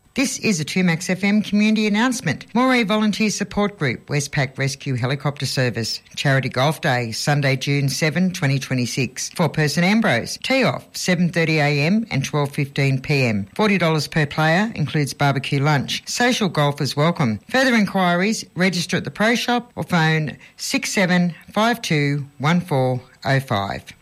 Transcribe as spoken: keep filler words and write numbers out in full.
This is a two Max F M community announcement. Moree Volunteer Support Group, Westpac Rescue Helicopter Service, Charity Golf Day, Sunday, June seventh, twenty twenty-six. Four-person Ambrose, tee-off, seven thirty a m and twelve fifteen p m. forty dollars per player, includes barbecue lunch. Social golfers welcome. Further inquiries, register at the Pro Shop or phone six seven five two one four oh five.